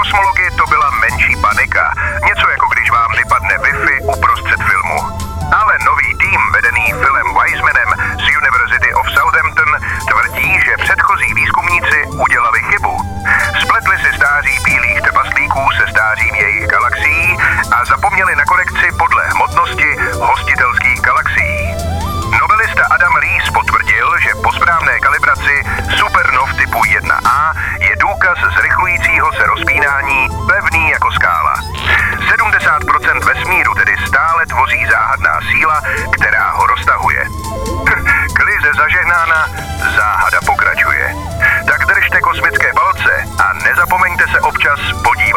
kosmology to byla menší panika. Něco jako když vám vypadne Wi-Fi uprostřed filmu. Ale nový tým vedený Philem Weismanem z University of Southampton tvrdí, že předchozí výzkumníci udělali chybu. Spletli si stáří bílých trpaslíků se stářím jejich galaxií a zapomněli na korekci podle hmotnosti hostitelských galaxií. Nobelista Adam Rees potvrdil, že po správné kalibraci supernov typu 1A je důkaz zrychlujícího se rozpínání pevný jako skála. 70% vesmíru tedy stále tvoří záhadná síla, která ho roztahuje. Klize zažehnána, záhada pokračuje. Tak držte kosmické palce a nezapomeňte se občas podívat